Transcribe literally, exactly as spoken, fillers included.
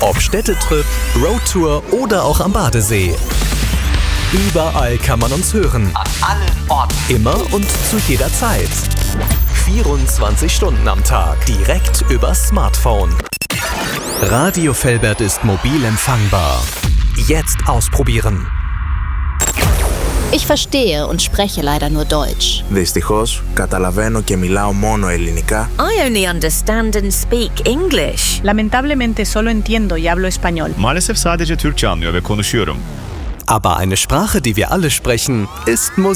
Ob Städtetrip, Roadtour oder auch am Badesee. Überall kann man uns hören. An allen Orten. Immer und zu jeder Zeit. vierundzwanzig Stunden am Tag. Direkt übers Smartphone. Radio Velbert ist mobil empfangbar. Jetzt ausprobieren. Ich verstehe und spreche leider nur Deutsch. Δυστυχώς, καταλαβαίνω και μιλάω μόνο ελληνικά. I only understand and speak English. Lamentablemente solo entiendo y hablo español. Maalesef sadece Türkçe anlıyor ve konuşuyorum. Aber eine Sprache, die wir alle sprechen, ist Musik.